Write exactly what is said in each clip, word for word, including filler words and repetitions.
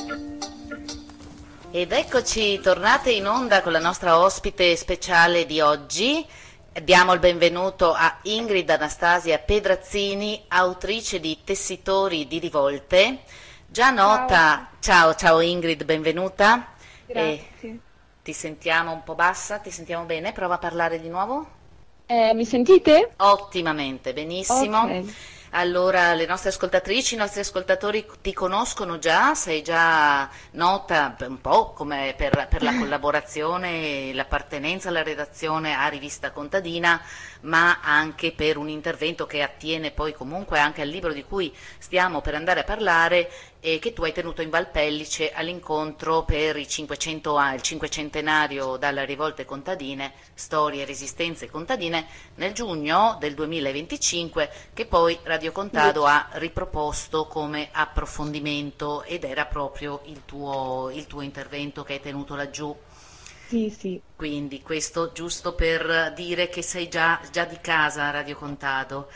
Ed eccoci tornate in onda con la nostra ospite speciale di oggi. Diamo il benvenuto a Ingrid Anastasia Pedrazzini, autrice di Tessitori di rivolte, già Ciao, nota. Ciao, ciao Ingrid, benvenuta. E grazie. ti sentiamo un po' bassa, ti sentiamo bene? Prova a parlare di nuovo. Eh, mi sentite? Ottimamente, Ok. benissimo. Allora, le nostre ascoltatrici, i nostri ascoltatori ti conoscono già, sei già nota un po' come per, per la collaborazione e l'appartenenza alla redazione a Rivista Contadina, ma anche per un intervento che attiene poi comunque anche al libro di cui stiamo per andare a parlare e che tu hai tenuto in Valpellice all'incontro per i cinquecento a- il cinquecentenario dalle rivolte contadine, storie, resistenze contadine, nel giugno del duemilaventicinque, che poi Radio Sì, Contado ha riproposto come approfondimento ed era proprio il tuo, il tuo intervento che hai tenuto laggiù. sì, sì. Quindi questo giusto per dire che sei già, già di casa a Radio Contado.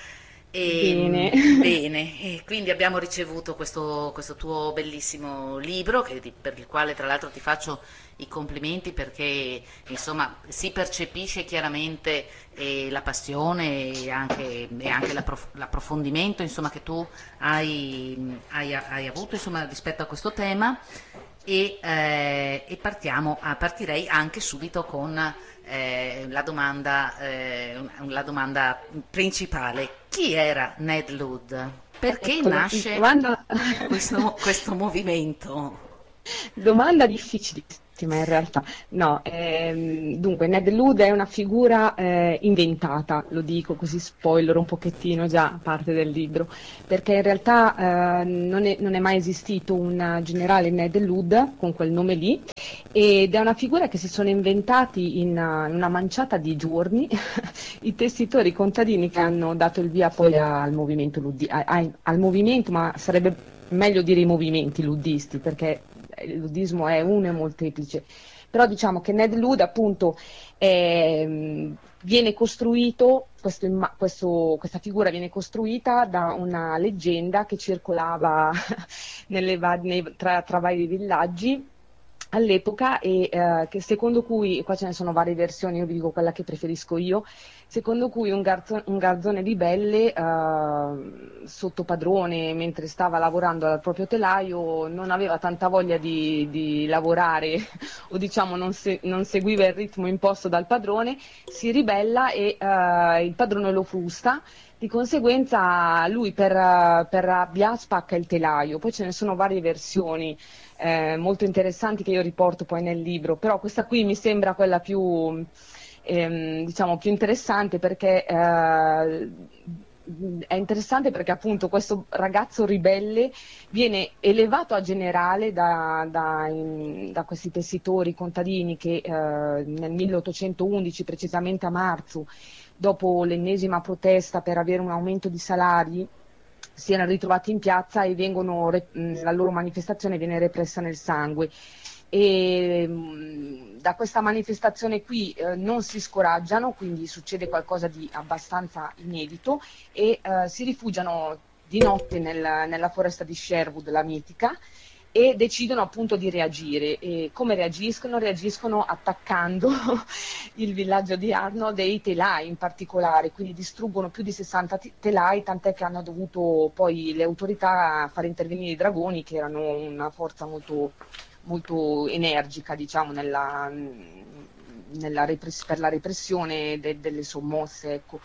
E, Bene. mh, bene, e quindi abbiamo ricevuto questo, questo tuo bellissimo libro, che di- per il quale tra l'altro ti faccio i complimenti perché insomma si percepisce chiaramente eh, la passione e anche, e anche l'approf- l'approfondimento insomma, che tu hai, hai- hai avuto insomma, rispetto a questo tema e, eh, e partiamo, ah, partirei anche subito con eh, la domanda, eh, la domanda principale. Chi era Ned Ludd? Perché Eccola, nasce domanda, questo, questo movimento? domanda difficilissima in realtà. No, ehm, dunque, Ned Ludd è una figura eh, inventata, lo dico così spoiler un pochettino già parte del libro, perché in realtà eh, non è, non è mai esistito un generale Ned Ludd con quel nome lì, ed è una figura che si sono inventati in uh, in una manciata di giorni i tessitori contadini che hanno dato il via poi al movimento, luddi- a- ai- al movimento, ma sarebbe meglio dire i movimenti luddisti, perché il luddismo è uno e molteplice. Però diciamo che Ned Ludd appunto ehm, viene costruito, questo imma- questo- questa figura viene costruita da una leggenda che circolava nelle va- nei- tra, tra vari villaggi all'epoca e eh, che secondo cui, qua ce ne sono varie versioni, io vi dico quella che preferisco io, secondo cui un, garzo- un garzone ribelle eh, sotto padrone mentre stava lavorando al proprio telaio non aveva tanta voglia di, di lavorare o diciamo non, se- non seguiva il ritmo imposto dal padrone, si ribella e eh, il padrone lo frusta. Di conseguenza lui per, per rabbia spacca il telaio, poi ce ne sono varie versioni eh, molto interessanti che io riporto poi nel libro, però questa qui mi sembra quella più, ehm, diciamo, più interessante perché eh, è interessante perché appunto questo ragazzo ribelle viene elevato a generale da, da, in- da questi tessitori contadini che eh, nel milleottocentoundici, precisamente a marzo, dopo l'ennesima protesta per avere un aumento di salari, si erano ritrovati in piazza e vengono, re- mh, la loro manifestazione viene repressa nel sangue. E mh, da questa manifestazione qui eh, non si scoraggiano, quindi succede qualcosa di abbastanza inedito e eh, si rifugiano di notte nel- nella foresta di Sherwood, la mitica, e decidono appunto di reagire. E come reagiscono? Reagiscono attaccando il villaggio di Arnold e i telai in particolare, quindi distruggono più di sessanta ti- telai, tant'è che hanno dovuto poi le autorità fare intervenire i dragoni, che erano una forza molto, molto energica, diciamo, nella, nella repress- per la repressione de- delle sommosse, ecco.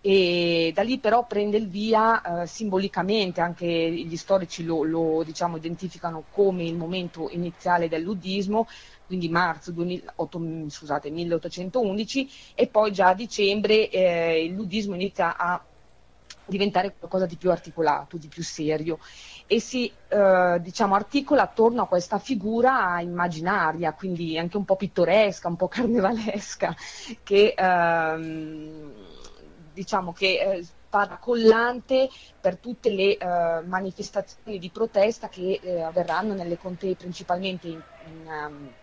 E da lì però prende il via eh, simbolicamente, anche gli storici lo, lo, diciamo, identificano come il momento iniziale del luddismo, quindi marzo duemila otto, scusate, milleottocentoundici, e poi già a dicembre eh, il luddismo inizia a diventare qualcosa di più articolato, di più serio e si eh, diciamo, articola attorno a questa figura immaginaria, quindi anche un po' pittoresca, un po' carnevalesca, che ehm, diciamo che eh, fa collante per tutte le eh, manifestazioni di protesta che eh, avverranno nelle contee principalmente in, in, um,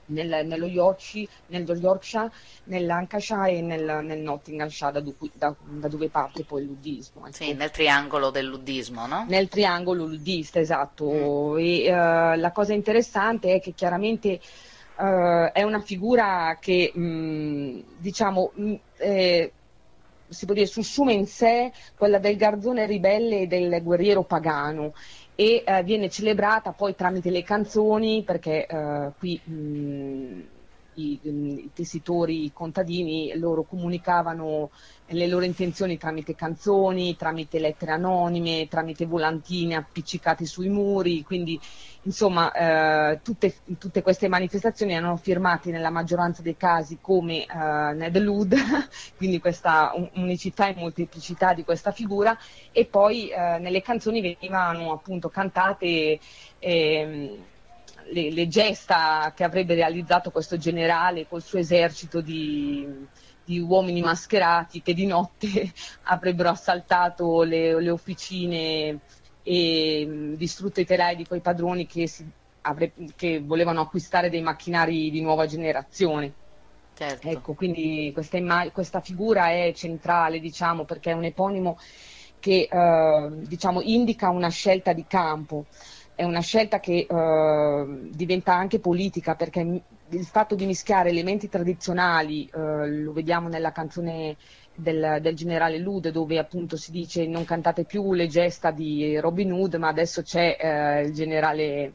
nel, nello Yorkshire, nello Yorkshire, nel Lancashire e nel, nel Nottinghamshire, da, du- da- da dove parte poi il luddismo. Sì, Ecco. nel triangolo del luddismo, no? Nel triangolo luddista, Mm, esatto. E eh, la cosa interessante è che chiaramente eh, è una figura che, mh, diciamo, mh, eh, si può dire, sussume in sé quella del garzone ribelle e del guerriero pagano e eh, viene celebrata poi tramite le canzoni, perché eh, qui mh, i, i tessitori, i contadini, loro comunicavano le loro intenzioni tramite canzoni, tramite lettere anonime, tramite volantini appiccicati sui muri, quindi insomma eh, tutte, tutte queste manifestazioni erano firmate nella maggioranza dei casi come eh, Ned Ludd, quindi questa un- unicità e molteplicità di questa figura, e poi eh, nelle canzoni venivano appunto cantate ehm, le, le gesta che avrebbe realizzato questo generale col suo esercito di, di uomini mascherati che di notte avrebbero assaltato le, le officine e mh, distrutto i telai di quei padroni che, si, avre- che volevano acquistare dei macchinari di nuova generazione. certo. Ecco, quindi questa, imma- questa figura è centrale, diciamo, perché è un eponimo che eh, diciamo, indica una scelta di campo, è una scelta che eh, diventa anche politica, perché mi- il fatto di mischiare elementi tradizionali, eh, lo vediamo nella canzone del, del generale Ludd, dove appunto si dice non cantate più le gesta di Robin Hood, ma adesso c'è eh, il generale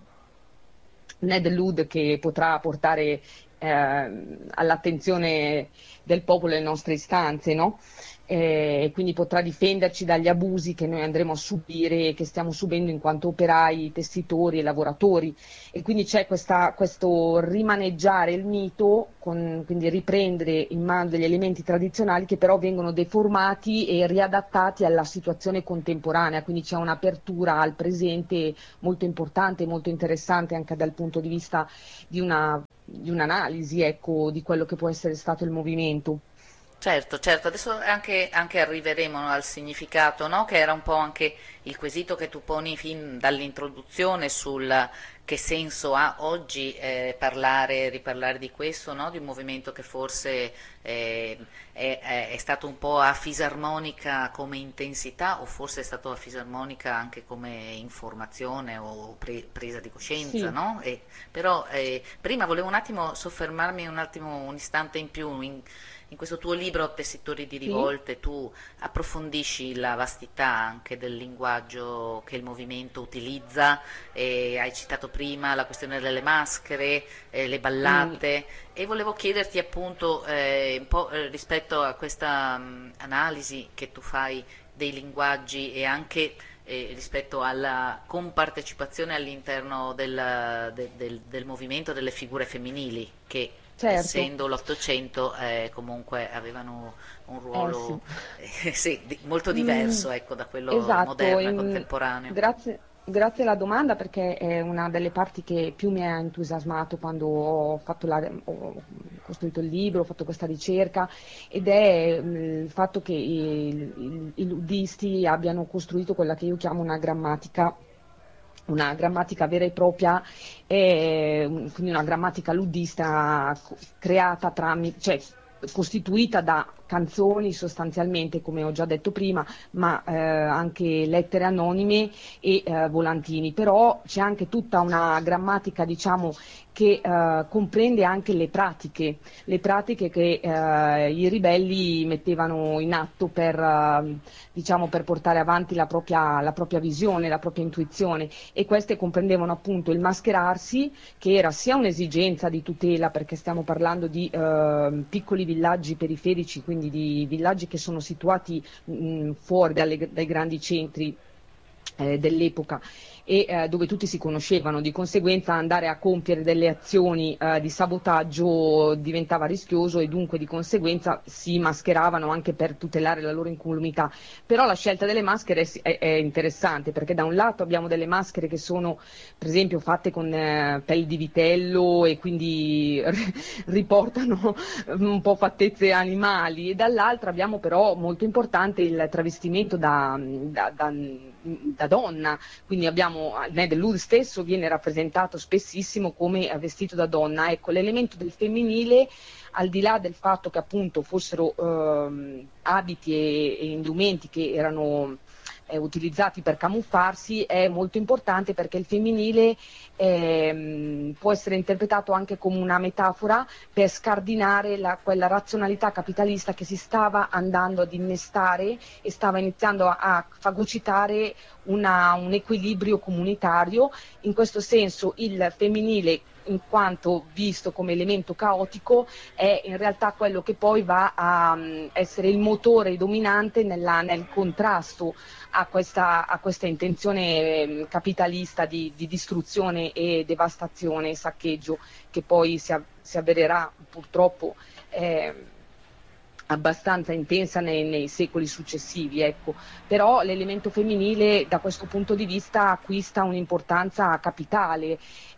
Ned Ludd che potrà portare eh, all'attenzione del popolo le nostre istanze, no? E quindi potrà difenderci dagli abusi che noi andremo a subire e che stiamo subendo in quanto operai, tessitori e lavoratori. E quindi c'è questa, questo rimaneggiare il mito, con, quindi riprendere in mano degli elementi tradizionali che però vengono deformati e riadattati alla situazione contemporanea, quindi c'è un'apertura al presente molto importante, molto interessante anche dal punto di vista di una, di un'analisi, ecco, di quello che può essere stato il movimento. Certo, certo, adesso anche, anche arriveremo al significato, no? Che era un po' anche il quesito che tu poni fin dall'introduzione sul che senso ha oggi eh, parlare, riparlare di questo, no? Di un movimento che forse eh, è, è- è stato un po' a fisarmonica come intensità o forse è stato a fisarmonica anche come informazione o pre- presa di coscienza, Sì. no? E- però eh, prima volevo un attimo soffermarmi un attimo, un istante in più in in questo tuo libro Tessitori di Sì. rivolte tu approfondisci la vastità anche del linguaggio che il movimento utilizza, e hai citato prima la questione delle maschere, eh, le Mm. ballate, e volevo chiederti appunto eh, un po' eh, rispetto a questa mh, analisi che tu fai dei linguaggi e anche eh, rispetto alla compartecipazione all'interno del, de- del- del movimento delle figure femminili che Certo, essendo l'Ottocento eh, comunque avevano un eh sì. ruolo eh, sì, di- molto Mm, diverso, ecco, da quello esatto, moderno e in- contemporaneo. grazie, grazie alla domanda perché è una delle parti che più mi ha entusiasmato quando ho fatto la- ho costruito il libro, ho fatto questa ricerca, ed è mm, il fatto che i, i- i luddisti abbiano costruito quella che io chiamo una grammatica, una grammatica vera e propria, e, mm, quindi una grammatica luddista co- creata tramite, cioè costituita da canzoni sostanzialmente, come ho già detto prima, ma eh, anche lettere anonime e eh, volantini. Però c'è anche tutta una grammatica, diciamo, che eh, comprende anche le pratiche, le pratiche che eh, i ribelli mettevano in atto per, eh, diciamo, per portare avanti la propria, la propria visione, la propria intuizione, e queste comprendevano appunto il mascherarsi, che era sia un'esigenza di tutela, perché stiamo parlando di eh, piccoli villaggi periferici, quindi di villaggi che sono situati mh, fuori dalle- dai grandi centri eh, dell'epoca, e eh, dove tutti si conoscevano, di conseguenza andare a compiere delle azioni eh, di sabotaggio diventava rischioso, e dunque di conseguenza si mascheravano anche per tutelare la loro incolumità. Però la scelta delle maschere è, è- è interessante, perché da un lato abbiamo delle maschere che sono per esempio fatte con eh, pelli di vitello e quindi riportano un po' fattezze animali, e dall'altra abbiamo però molto importante il travestimento da, da- da- da donna, quindi abbiamo Ned Ludd stesso viene rappresentato spessissimo come vestito da donna. Ecco, l'elemento del femminile, al di là del fatto che appunto fossero ehm, abiti e, e indumenti che erano eh, utilizzati per camuffarsi, è molto importante perché il femminile ehm, può essere interpretato anche come una metafora per scardinare la, quella razionalità capitalista che si stava andando ad innestare e stava iniziando a, a fagocitare una, un equilibrio comunitario. In questo senso il femminile, in quanto visto come elemento caotico, è in realtà quello che poi va a um, essere il motore dominante nella, nel contrasto a questa, a questa intenzione eh, capitalista di, di distruzione e devastazione e saccheggio che poi si, av- si avvererà purtroppo eh, abbastanza intensa nei, nei secoli successivi, ecco. Però l'elemento femminile da questo punto di vista acquista un'importanza capitale,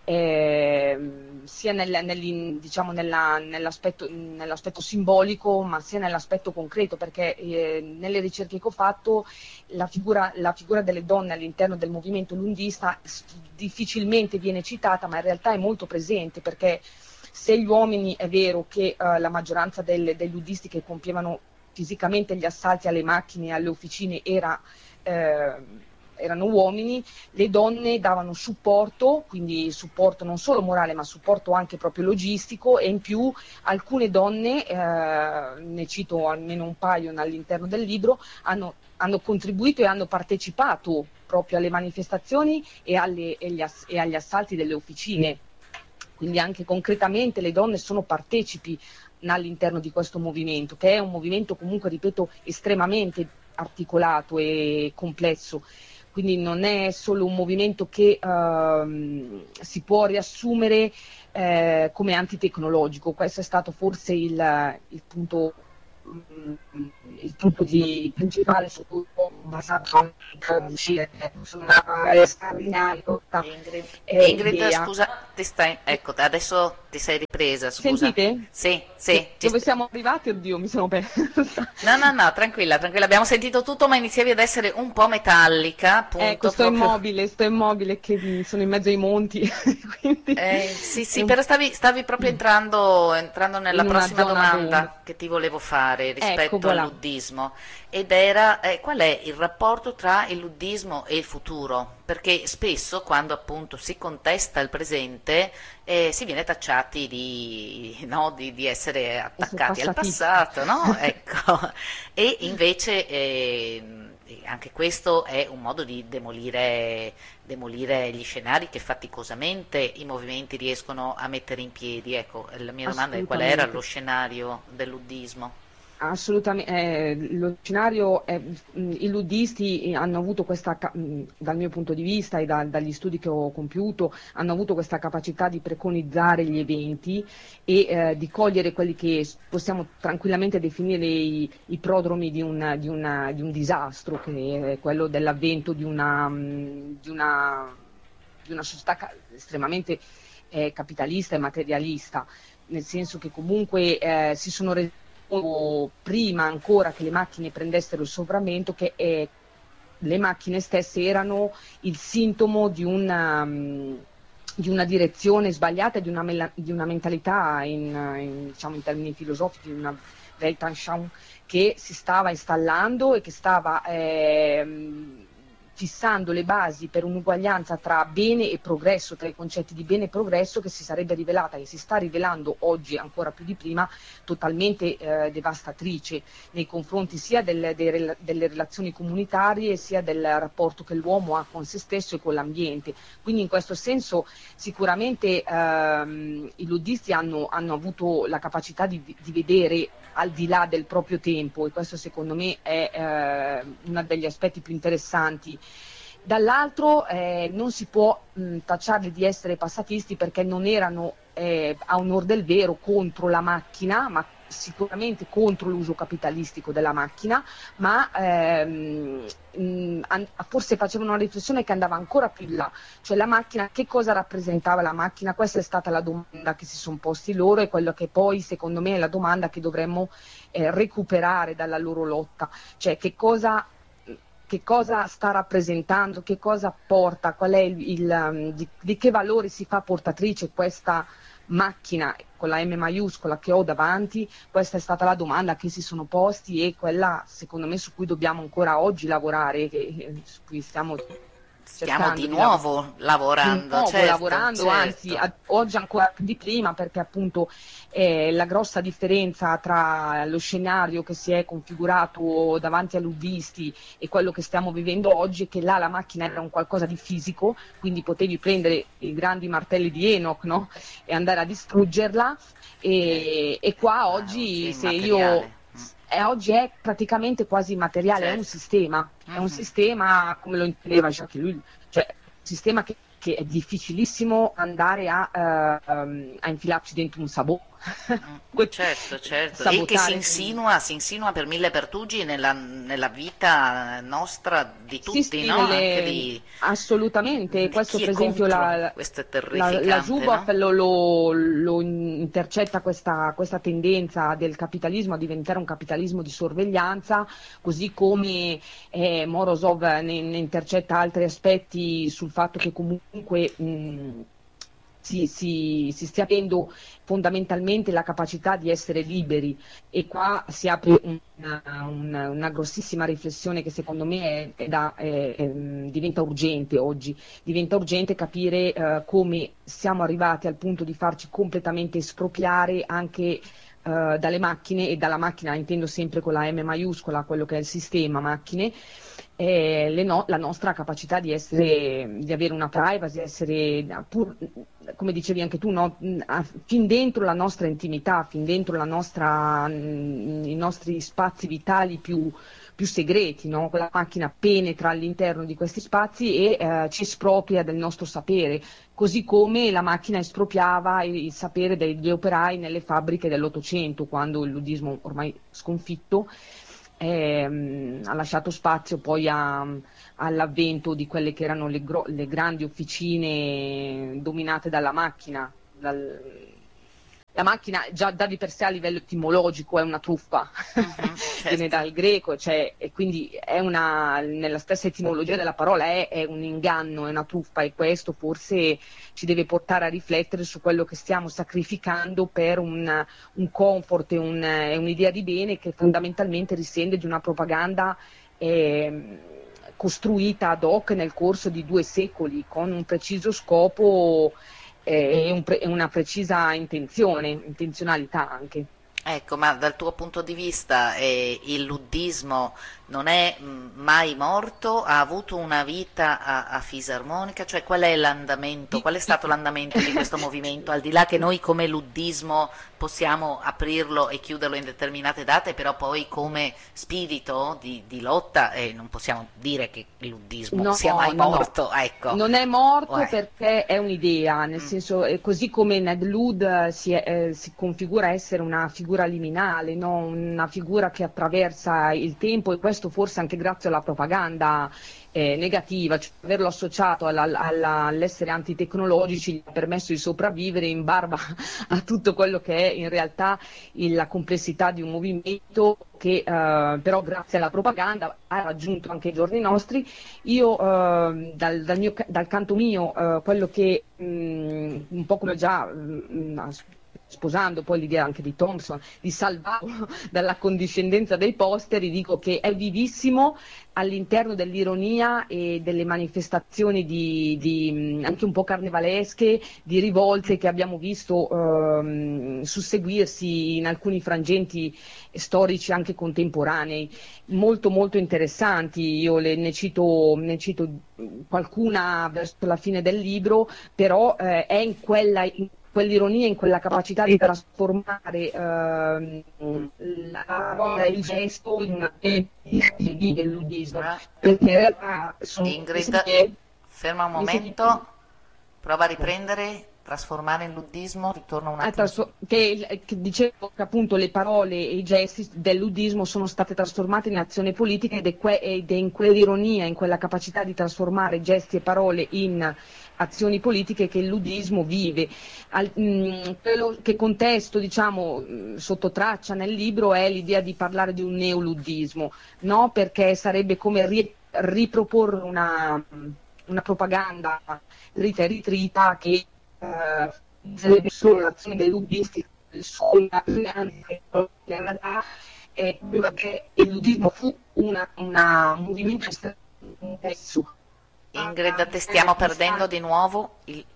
eh, sia nel, nel, diciamo nella, nell'aspetto, nell'aspetto simbolico, ma sia nell'aspetto concreto, perché eh, nelle ricerche che ho fatto la figura, la figura delle donne all'interno del movimento lundista difficilmente viene citata, ma in realtà è molto presente, perché se gli uomini è vero che uh, la maggioranza del, dei luddisti che compievano fisicamente gli assalti alle macchine e alle officine era, eh, erano uomini, le donne davano supporto, quindi supporto non solo morale ma supporto anche proprio logistico, e in più alcune donne, eh, ne cito almeno un paio all'interno del libro, hanno, hanno contribuito e hanno partecipato proprio alle manifestazioni e, alle, e, gli ass- e agli assalti delle officine. Quindi anche concretamente le donne sono partecipi all'interno di questo movimento, che è un movimento comunque, ripeto, estremamente articolato e complesso. Quindi non è solo un movimento che ehm, si può riassumere eh, come antitecnologico. Questo è stato forse il, il punto il punto di, principale su cui ho basato uscire sulla straordinaria Ingrid, eh, Ingrid idea. scusa, ti stai, ecco, adesso ti sei ripresa, scusa. Sentite? Sì, sì. ci Dove st- siamo arrivati? Oddio, mi sono persa. No, no, no, tranquilla, tranquilla, abbiamo sentito tutto, ma iniziavi ad essere un po' metallica, Ecco, appunto, sto proprio. immobile, sto immobile che mm, sono in mezzo ai monti, quindi Eh, sì, è sì, un- però stavi, stavi proprio entrando, entrando nella in una prossima zona d'ombra. domanda che ti volevo fare Ecco, rispetto al voilà. luddismo, ed era eh, qual è il rapporto tra il luddismo e il futuro? Perché spesso quando appunto si contesta il presente eh, si viene tacciati di, no, di, di essere Essere attaccati al passatisti. passato, no? Ecco. E invece ehm, anche questo è un modo di demolire demolire gli scenari che faticosamente i movimenti riescono a mettere in piedi. Ecco, la mia domanda è qual era lo Assolutamente. scenario del luddismo? Assolutamente, eh, lo scenario è, mh, i luddisti hanno avuto questa, ca- mh, dal mio punto di vista e da- dagli studi che ho compiuto, hanno avuto questa capacità di preconizzare gli eventi e eh, di cogliere quelli che s- possiamo tranquillamente definire i, i prodromi di, un di una- di un disastro, che è quello dell'avvento di una, mh, di una, di una società ca- estremamente eh, capitalista e materialista, nel senso che comunque eh, si sono resi conto prima ancora che le macchine prendessero il sovrammento che eh, le macchine stesse erano il sintomo di una, um, di una direzione sbagliata, di una, mela- di una mentalità in, in, diciamo, in termini filosofici, di una Weltanschauung che si stava installando e che stava ehm, fissando le basi per un'uguaglianza tra bene e progresso, tra i concetti di bene e progresso, che si sarebbe rivelata, che si sta rivelando oggi ancora più di prima, totalmente eh, devastatrice nei confronti sia del, dei, delle relazioni comunitarie sia del rapporto che l'uomo ha con se stesso e con l'ambiente. Quindi in questo senso sicuramente ehm, i luddisti hanno, hanno avuto la capacità di, di vedere al di là del proprio tempo, e questo secondo me è eh, uno degli aspetti più interessanti. Dall'altro eh, non si può mh, tacciarli di essere passatisti, perché non erano eh, a onor del vero contro la macchina, ma sicuramente contro l'uso capitalistico della macchina, ma ehm, mh, an- forse facevano una riflessione che andava ancora più in là, cioè la macchina, che cosa rappresentava la macchina? Questa è stata la domanda che si sono posti loro, e quello che poi secondo me è la domanda che dovremmo eh, recuperare dalla loro lotta, cioè che cosa che cosa sta rappresentando, che cosa porta, qual è il, il di, di che valore si fa portatrice questa macchina con la M maiuscola che ho davanti. Questa è stata la domanda che si sono posti e quella secondo me su cui dobbiamo ancora oggi lavorare, che, su cui stiamo Stiamo di di nuovo lav- lavorando, di nuovo certo, lavorando, certo. anzi a- oggi ancora più di prima, perché appunto eh, la grossa differenza tra lo scenario che si è configurato davanti ai luddisti e quello che stiamo vivendo oggi è che là la macchina era un qualcosa di fisico, quindi potevi prendere i grandi martelli di Enoch, no? E andare a distruggerla, e, e qua Ah, oggi oggi se io immateriale. Mm. e oggi è praticamente quasi immateriale, è un Certo. sistema, è un Mhm. sistema come lo intendeva Jacques Ellul, cioè un sistema che, che è difficilissimo andare a, eh, ehm, a infilarci dentro un sabot. Mm, certo, certo, e che si Sabotare. insinua, si insinua per mille pertugi nella, nella vita nostra di Sì, tutti, sì, no? Anche nelle- di, assolutamente. di Questo chi per è esempio contro. la, Questo è la, la terrificante, Zuboff no? lo, lo- lo intercetta questa, questa tendenza del capitalismo a diventare un capitalismo di sorveglianza, così come eh, Morozov ne, ne intercetta altri aspetti sul fatto che comunque mh, si, si, si stia avendo fondamentalmente la capacità di essere liberi, e qua si apre una, una, una grossissima riflessione che secondo me è, è da, è, è, diventa urgente oggi, diventa urgente capire eh, come siamo arrivati al punto di farci completamente espropriare anche eh, dalle macchine, e dalla macchina intendo sempre con la M maiuscola, quello che è il sistema macchine, eh, le no- la nostra capacità di essere, di avere una privacy, essere pur, come dicevi anche tu, no? Fin dentro la nostra intimità, fin dentro la nostra, i nostri spazi vitali più, più segreti, no? Quella macchina penetra all'interno di questi spazi e eh, ci espropria del nostro sapere, così come la macchina espropriava il, il sapere degli operai nelle fabbriche dell'Ottocento, quando il ludismo ormai sconfitto ehm, ha lasciato spazio poi a, all'avvento di quelle che erano le, gro- le grandi officine dominate dalla macchina. Dal- la macchina già da di per sé a livello etimologico è una truffa, Mhm, viene certo. dal greco, cioè, e quindi è una, nella stessa etimologia della parola è, è un inganno, è una truffa, e questo forse ci deve portare a riflettere su quello che stiamo sacrificando per un, un comfort e un, e un'idea di bene che fondamentalmente risente di una propaganda eh, costruita ad hoc nel corso di due secoli con un preciso scopo eh, e un pre- e una precisa intenzione, intenzionalità anche. Ecco, ma dal tuo punto di vista eh, il luddismo non è mh, mai morto? Ha avuto una vita a, a fisarmonica? Cioè qual è l'andamento, Di- qual è stato l'andamento di questo movimento? Al di là che noi come luddismo possiamo aprirlo e chiuderlo in determinate date, però poi come spirito di, di lotta eh, non possiamo dire che il luddismo No, sia mai no, no. morto, ecco. Non è morto Uè. perché è un'idea, nel Mm. senso, eh, così come Ned Ludd eh, si, è- eh, si configura essere una figura liminale, no? Una figura che attraversa il tempo, e questo forse anche grazie alla propaganda eh, negativa, cioè averlo associato alla- alla- all'essere antitecnologici gli ha permesso di sopravvivere in barba a tutto quello che è in realtà il- la complessità di un movimento che eh, però grazie alla propaganda ha raggiunto anche i giorni nostri. Io eh, dal, dal mio ca- dal canto mio, eh, quello che mh, un po' come già mh, sposando poi l'idea anche di Thompson, di salvarlo dalla condiscendenza dei posteri, dico che è vivissimo all'interno dell'ironia e delle manifestazioni di, di, mh, anche un po' carnevalesche, di rivolte che abbiamo visto ehm, susseguirsi in alcuni frangenti storici anche contemporanei, molto molto interessanti. Io le, ne, cito, ne cito qualcuna verso la fine del libro, però eh, è in quella in quell'ironia, in quella capacità di trasformare ehm, la parola e il gesto in una di del ludismo, Eh, perché in realtà sono Ingrid, che ferma un mi senti- momento, prova a riprendere, trasformare in luddismo, ritorna un Ah, attimo. trasfo- che, che dicevo che appunto le parole e i gesti del ludismo sono state trasformate in azione politica, ed è, que- ed è in quell'ironia, in quella capacità di trasformare gesti e parole in azioni politiche che il ludismo vive. Al- mh, quello che contesto, diciamo, mh, sotto traccia nel libro è l'idea di parlare di un neoluddismo, no? Perché sarebbe come rie- riproporre una, una propaganda trita e ritrita che eh, sarebbe solo l'azione dei luddisti sulla e perché il luddismo fu una, una, un movimento estremamente. Ingrid, te stiamo perdendo di nuovo il...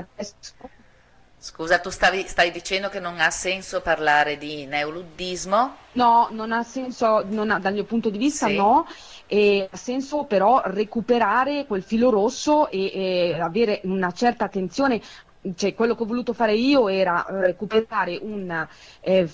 Scusa, tu stavi, stai dicendo che non ha senso parlare di neoluddismo? No, non ha senso, non ha, dal mio punto di vista Sì. no, e ha senso però recuperare quel filo rosso e, e avere una certa attenzione. Cioè, quello che ho voluto fare io era recuperare una, eh,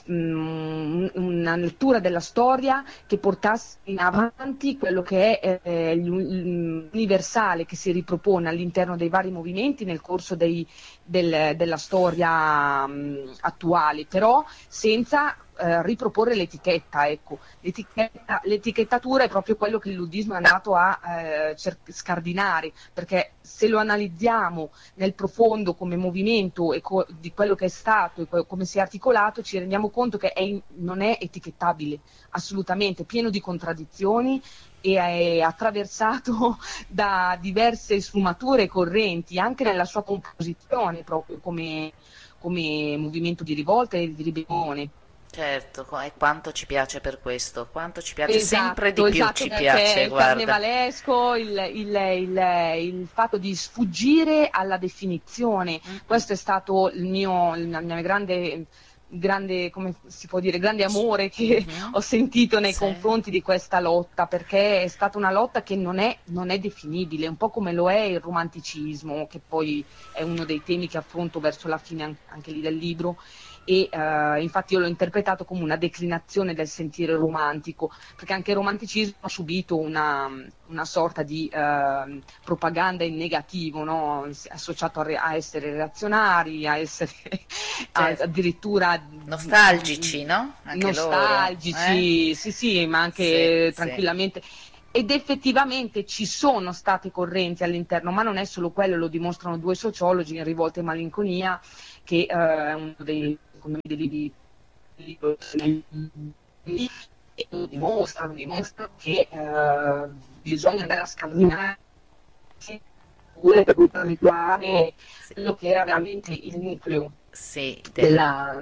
una lettura della storia che portasse in avanti quello che è eh, l'universale che si ripropone all'interno dei vari movimenti nel corso dei, del, della storia mh, attuale, però senza eh, riproporre l'etichetta. Ecco. L'etichetta, l'etichettatura è proprio quello che il luddismo è andato a eh, cer- scardinare, perché se lo analizziamo nel profondo come movimento e co- di quello che è stato e co- come si è articolato, ci rendiamo conto che è in- non è etichettabile, assolutamente, pieno di contraddizioni e è attraversato da diverse sfumature e correnti, anche nella sua composizione, proprio come, come movimento di rivolta e di ribellione. Certo, e quanto ci piace per questo, quanto ci piace, Esatto, sempre di più esatto, ci perché piace, il guarda. carnevalesco, il, il, il, il fatto di sfuggire alla definizione, Mm-hmm. questo è stato il mio, il mio grande, grande, come si può dire, grande amore che Mm-hmm. ho sentito nei Sì. confronti di questa lotta, perché è stata una lotta che non è, non è definibile, un po' come lo è il romanticismo, che poi è uno dei temi che affronto verso la fine anche lì del libro. E uh, infatti io l'ho interpretato come una declinazione del sentire romantico, perché anche il romanticismo ha subito una, una sorta di uh, propaganda in negativo, no? Associato a, re- a essere reazionari, a essere certo. a, addirittura nostalgici, no? Anche nostalgici, loro, eh? sì sì, ma anche sì, tranquillamente. Sì. Ed effettivamente ci sono state correnti all'interno, ma non è solo quello, lo dimostrano due sociologi in Rivolta e Malinconia, che uh, è uno dei dei libri e lo dimostrano, dimostrano che uh, bisogna andare a scardinare per ritrovare quello che era veramente il nucleo sì, della,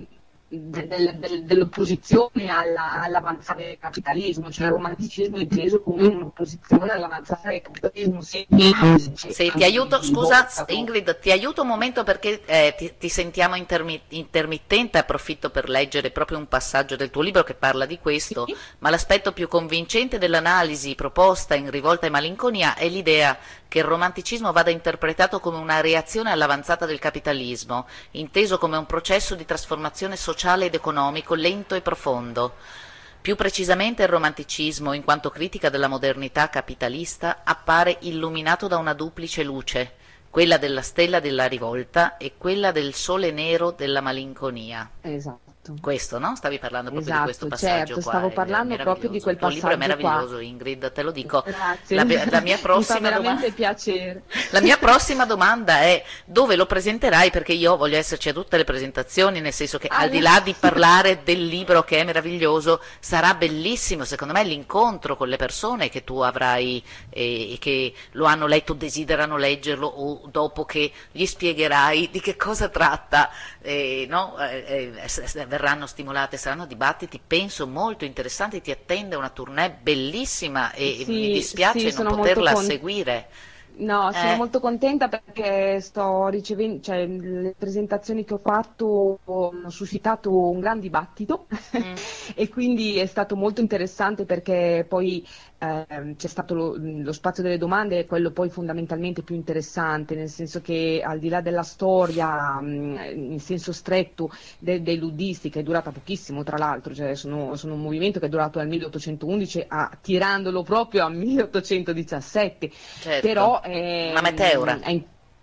de, de, de, dell'opposizione alla, all'avanzare del capitalismo, cioè il romanticismo è inteso come un'opposizione all'avanzare del capitalismo. Se, se ti aiuto, scusa Ingrid, ti aiuto un momento perché eh, ti, ti sentiamo intermi- intermittente, approfitto per leggere proprio un passaggio del tuo libro che parla di questo, sì. Ma l'aspetto più convincente dell'analisi proposta in Rivolta e Malinconia è l'idea che il romanticismo vada interpretato come una reazione all'avanzata del capitalismo, inteso come un processo di trasformazione sociale ed economico lento e profondo. Più precisamente il romanticismo, in quanto critica della modernità capitalista, appare illuminato da una duplice luce, quella della stella della rivolta e quella del sole nero della malinconia. Esatto. Questo, no? Stavi parlando proprio esatto, di questo passaggio certo, qua. Stavo parlando proprio di quel passaggio. Il tuo libro è meraviglioso, qua. Ingrid, te lo dico. Grazie. La, la mia prossima Mi fa veramente domanda... piacere. La mia prossima domanda è dove lo presenterai, perché io voglio esserci a tutte le presentazioni, nel senso che ah, al di là di parlare del libro che è meraviglioso, sarà bellissimo secondo me l'incontro con le persone che tu avrai e eh, che lo hanno letto, desiderano leggerlo, o dopo che gli spiegherai di che cosa tratta, eh, no? eh, eh, verranno stimolate, saranno dibattiti penso molto interessanti, ti attende una tournée bellissima e sì, mi dispiace sì, non poterla con... seguire. No, sono eh. molto contenta perché sto ricevendo, cioè le presentazioni che ho fatto hanno suscitato un gran dibattito mm. e quindi è stato molto interessante perché poi eh, c'è stato lo, lo spazio delle domande, è quello poi fondamentalmente più interessante, nel senso che al di là della storia mh, in senso stretto de, dei luddisti, che è durata pochissimo tra l'altro, cioè sono, sono un movimento che è durato dal milleottocentoundici a, tirandolo proprio a milleottocentodiciassette, certo. però è, una meteora. È,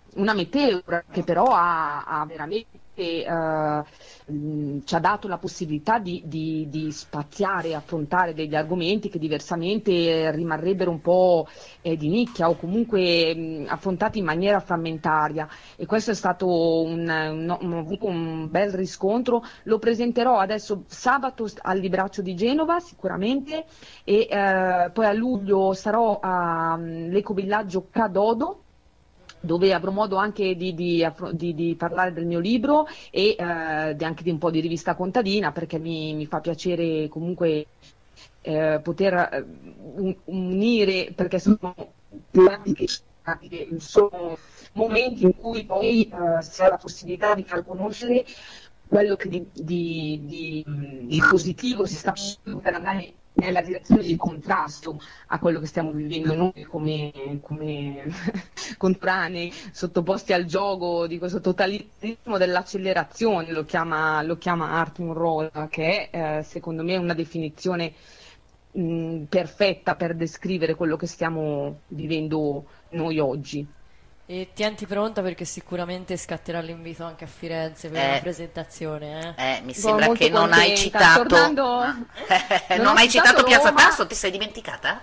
una meteora che però ha, ha veramente eh, mh, ci ha dato la possibilità di, di, di spaziare e affrontare degli argomenti che diversamente rimarrebbero un po' eh, di nicchia o comunque mh, affrontati in maniera frammentaria, e questo è stato un, un, un, ho avuto un bel riscontro. Lo presenterò adesso sabato al Libraccio di Genova sicuramente, e eh, poi a luglio sarò all'ecovillaggio Cadodo, dove avrò modo anche di, di, di, di parlare del mio libro e eh, di anche di un po' di rivista contadina, perché mi, mi fa piacere comunque eh, poter eh, un- unire, perché sono tematiche, sono momenti in cui poi eh, si ha la possibilità di far conoscere quello che di, di- di- di positivo si sta facendo per andare nella direzione di contrasto a quello che stiamo vivendo noi come, come contemporanei, sottoposti al gioco di questo totalitarismo dell'accelerazione, lo chiama, lo chiama Arthur Rosa, che è eh, secondo me una definizione mh, perfetta per descrivere quello che stiamo vivendo noi oggi. E tienti pronta perché sicuramente scatterà l'invito anche a Firenze per una Eh, presentazione, eh? eh, mi Sono sembra molto che non hai contenta. citato, Tornando, non non ho hai citato citato Piazza Roma. Tasso, ti sei dimenticata?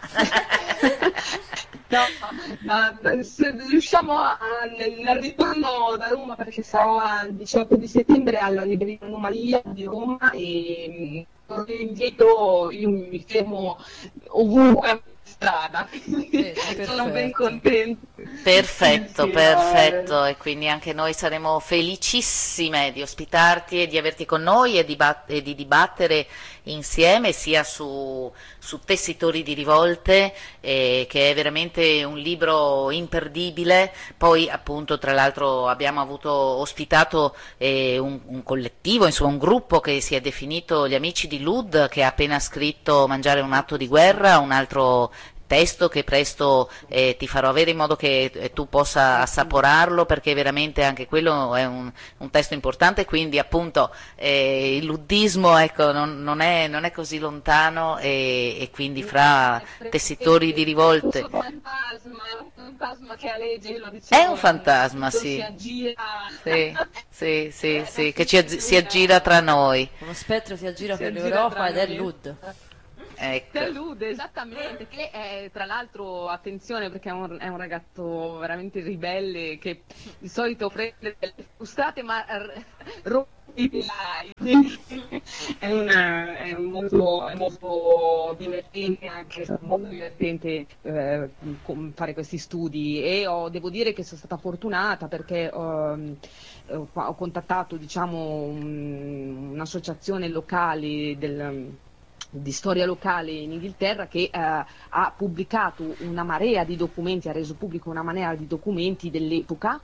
No, ma se riusciamo a, nel ritorno da Roma, perché sarò il diciotto di settembre alla libreria Anomalia di Roma, e mm, torno indietro, io mi fermo ovunque in strada, quindi Bene, sono ben perfetto. contenta. Perfetto, Sì, sì, perfetto, eh, e quindi anche noi saremo felicissime di ospitarti e di averti con noi e di, bat- e di dibattere insieme sia su, su Tessitori di rivolte, eh, che è veramente un libro imperdibile. Poi appunto tra l'altro abbiamo avuto ospitato eh, un, un collettivo, insomma un gruppo che si è definito gli Amici di Lud, che ha appena scritto Mangiare un atto di guerra, un altro testo che presto eh, ti farò avere in modo che eh, tu possa assaporarlo, perché veramente anche quello è un, un testo importante, quindi appunto eh, il luddismo, ecco, non, non è, non è così lontano, e, e quindi fra è Tessitori di presente rivolte questo fantasma, è un fantasma che aleggia, lo è un dicevo, fantasma, tutto si sì, aggira. sì, sì, sì, Eh, sì, la che ci aggi- si aggira fissione tra noi, Uno spettro si aggira si per aggira l'Europa tra ed è noi. Lud. ecco. Delude, esattamente, che è tra l'altro, attenzione, perché è un, è un ragazzo veramente ribelle che di solito prende delle frustate ma r- rompe i telai. È, una- è molto, è molto divertente, anche è stato molto divertente eh, com- fare questi studi, e ho- devo dire che sono stata fortunata perché ehm, ho, ho contattato, diciamo, un- un'associazione locale del di storia locale in Inghilterra, che eh, ha pubblicato una marea di documenti, ha reso pubblico una marea di documenti dell'epoca,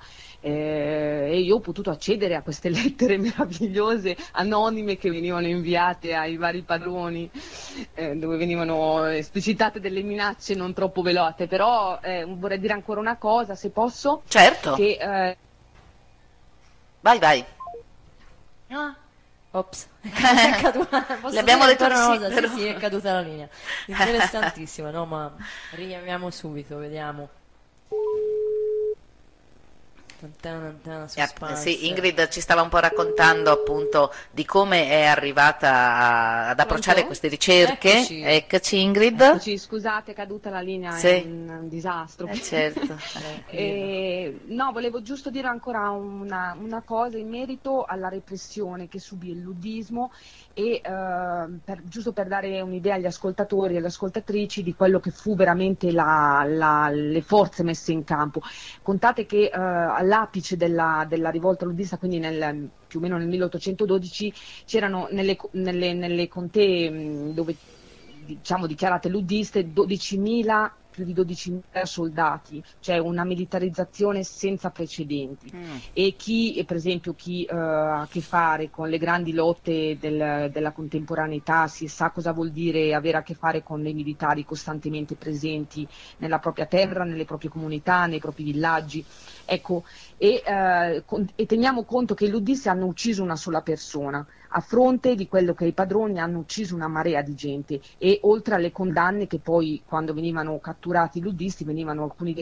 eh, e io ho potuto accedere a queste lettere meravigliose, anonime, che venivano inviate ai vari padroni, eh, dove venivano esplicitate delle minacce non troppo velate. Però eh, vorrei dire ancora una cosa, se posso, Certo, che eh, vai vai. Ah. Ops, è caduta. Posso Le abbiamo dire detto ancora di una sì, cosa? però. Sì, sì, è caduta la linea. Interessantissima, no? Ma richiamiamo subito, vediamo. Tantana, tantana, Eh, suspense. Sì, Ingrid ci stava un po' raccontando appunto di come è arrivata a- ad approcciare pronto? queste ricerche. Eccoci. Eccoci Ingrid. Eccoci, scusate, è caduta la linea, Sì. è un, un disastro. Eh, certo. Tranquilla. Eh, no, volevo giusto dire ancora una, una cosa in merito alla repressione che subì il luddismo, e eh, per- giusto per dare un'idea agli ascoltatori e alle ascoltatrici di quello che fu veramente la- la- le forze messe in campo. Contate che eh, all'apice della, della rivolta luddista, quindi nel, più o meno nel milleottocentododici, c'erano nelle, nelle, nelle contee mh, dove, diciamo, dichiarate luddiste, dodicimila, più di dodicimila soldati, cioè una militarizzazione senza precedenti. Mm. E chi, e per esempio, chi eh, ha a che fare con le grandi lotte del- della contemporaneità, si sa cosa vuol dire avere a che fare con dei militari costantemente presenti nella propria terra, nelle proprie comunità, nei propri villaggi. Ecco, e, eh, con- e teniamo conto che i luddisti hanno ucciso una sola persona, a fronte di quello che i padroni hanno ucciso una marea di gente, e oltre alle condanne che poi, quando venivano catturati i luddisti, venivano alcuni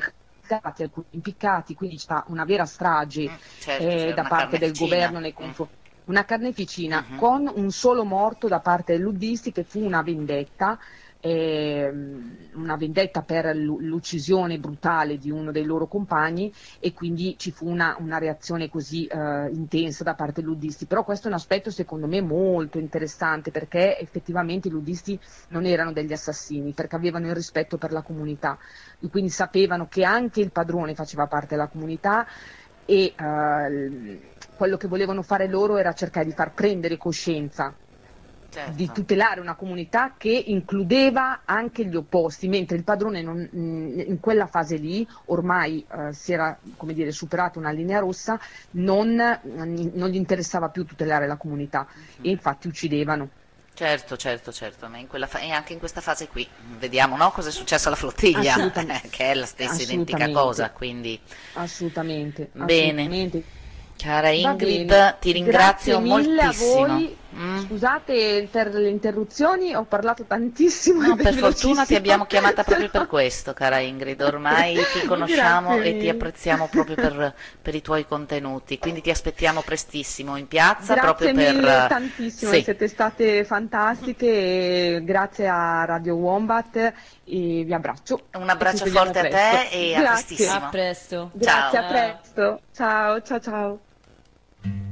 ammazzati, alcuni impiccati, quindi c'è stata una vera strage Mm, certo, eh, c'era da una parte del carneficina. governo nei Mm, confronti. Una carneficina mhm. con un solo morto da parte dei luddisti, che fu una vendetta, ehm, una vendetta per l'u- l'uccisione brutale di uno dei loro compagni, e quindi ci fu una, una reazione così eh, intensa da parte dei luddisti. Però questo è un aspetto secondo me molto interessante, perché effettivamente i luddisti non erano degli assassini, perché avevano il rispetto per la comunità, e quindi sapevano che anche il padrone faceva parte della comunità, e eh, quello che volevano fare loro era cercare di far prendere coscienza di Certo. tutelare una comunità che includeva anche gli opposti, mentre il padrone non- in quella fase lì ormai eh, si era, come dire, superata una linea rossa, non, non gli interessava più tutelare la comunità, e infatti uccidevano. Certo, certo, certo, ma in quella fa- e anche in questa fase qui vediamo, no, cosa è successo alla flottiglia, Assolutamente, che è la stessa identica cosa, assolutamente, quindi assolutamente, bene. assolutamente. Cara Va bene, Ingrid, ti grazie ringrazio mille a moltissimo. voi. Mm? Scusate per le interruzioni, ho parlato tantissimo e No, per fortuna ti velocissimo. abbiamo chiamata proprio per questo, cara Ingrid. Ormai ti conosciamo Grazie e ti mille. apprezziamo proprio per, per i tuoi contenuti, quindi ti aspettiamo prestissimo in piazza proprio Grazie per... mille eh, tantissimo, Sì, siete state fantastiche, e grazie a Radio Wombat, e vi abbraccio un e ci abbraccio vediamo forte a presto. te e a Grazie, A prestissimo. presto. grazie, a Ciao. Ciao. presto. Ciao, ciao, ciao.